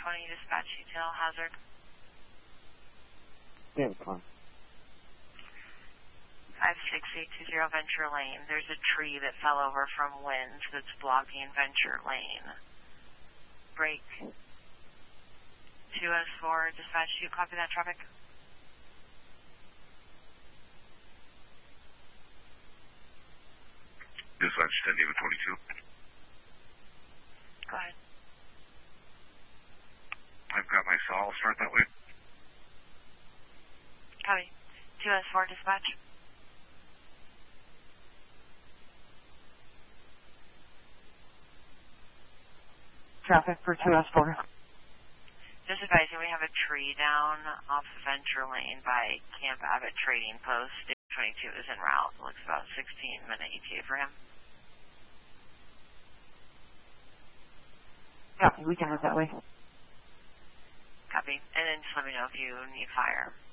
20 dispatch detail hazard. Yeah, it's fine. 56820 Venture Lane. There's a tree that fell over from winds that's blocking Venture Lane. Break. 2S4 dispatch, do you copy that traffic? Dispatch 10 David 22. Go ahead. I've got my saw. I'll start that way. Copy. 2S4 dispatch. Traffic for 2S4. Just advising, we have a tree down off Venture Lane by Camp Abbott Trading Post. 22 is en route. Looks about 16-minute ETA for him. Copy, we can head that way. Copy. And then just let me know if you need fire.